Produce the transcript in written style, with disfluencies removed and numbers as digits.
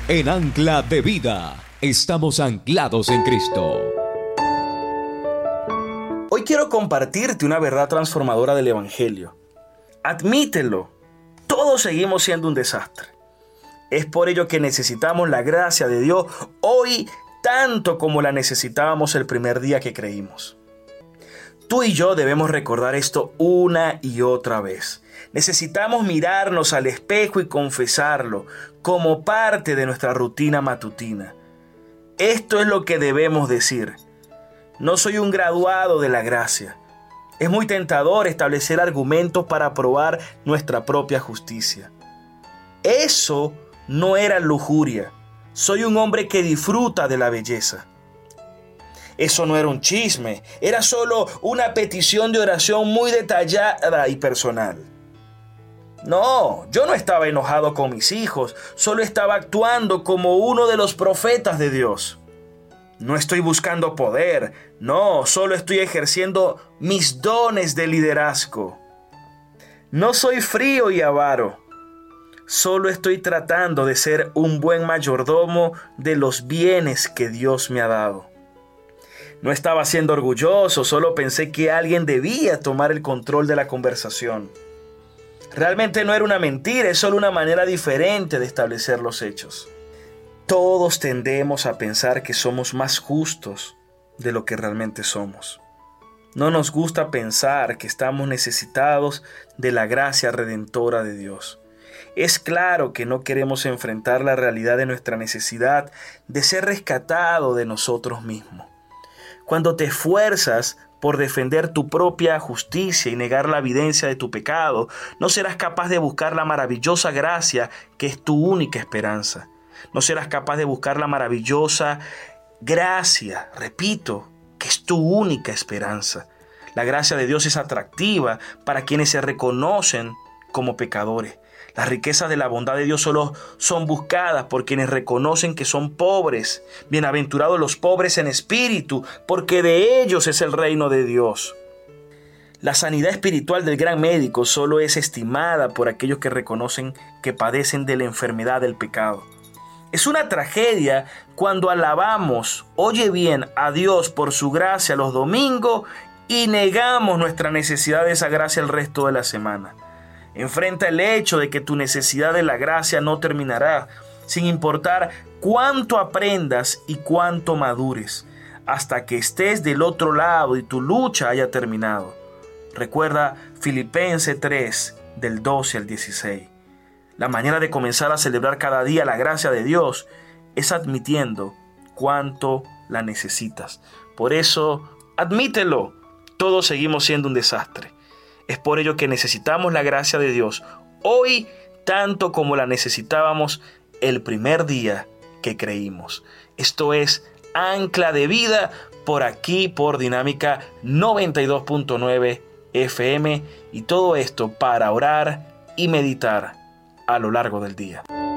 En Ancla de Vida, estamos anclados en Cristo. Hoy quiero compartirte una verdad transformadora del Evangelio. Admítelo, todos seguimos siendo un desastre. Es por ello que necesitamos la gracia de Dios hoy tanto como la necesitábamos el primer día que creímos. Tú y yo debemos recordar esto una y otra vez. Necesitamos mirarnos al espejo y confesarlo como parte de nuestra rutina matutina. Esto es lo que debemos decir. No soy un graduado de la gracia. Es muy tentador establecer argumentos para probar nuestra propia justicia. Eso no era lujuria. Soy un hombre que disfruta de la belleza. Eso no era un chisme, era solo una petición de oración muy detallada y personal. No, yo no estaba enojado con mis hijos, solo estaba actuando como uno de los profetas de Dios. No estoy buscando poder, no, solo estoy ejerciendo mis dones de liderazgo. No soy frío y avaro, solo estoy tratando de ser un buen mayordomo de los bienes que Dios me ha dado. No estaba siendo orgulloso, solo pensé que alguien debía tomar el control de la conversación. Realmente no era una mentira, es solo una manera diferente de establecer los hechos. Todos tendemos a pensar que somos más justos de lo que realmente somos. No nos gusta pensar que estamos necesitados de la gracia redentora de Dios. Es claro que no queremos enfrentar la realidad de nuestra necesidad de ser rescatado de nosotros mismos. Cuando te esfuerzas por defender tu propia justicia y negar la evidencia de tu pecado, no serás capaz de buscar la maravillosa gracia que es tu única esperanza. No serás capaz de buscar la maravillosa gracia, repito, que es tu única esperanza. La gracia de Dios es atractiva para quienes se reconocen como pecadores. Las riquezas de la bondad de Dios solo son buscadas por quienes reconocen que son pobres. Bienaventurados los pobres en espíritu, porque de ellos es el reino de Dios. La sanidad espiritual del gran médico solo es estimada por aquellos que reconocen que padecen de la enfermedad del pecado. Es una tragedia cuando alabamos, oye bien, a Dios por su gracia los domingos y negamos nuestra necesidad de esa gracia el resto de la semana. Enfrenta el hecho de que tu necesidad de la gracia no terminará, sin importar cuánto aprendas y cuánto madures, hasta que estés del otro lado y tu lucha haya terminado. Recuerda Filipenses 3, del 12 al 16. La manera de comenzar a celebrar cada día la gracia de Dios es admitiendo cuánto la necesitas. Por eso, admítelo, todos seguimos siendo un desastre. Es por ello que necesitamos la gracia de Dios hoy tanto como la necesitábamos el primer día que creímos. Esto es Ancla de Vida por aquí por Dinámica 92.9 FM y todo esto para orar y meditar a lo largo del día.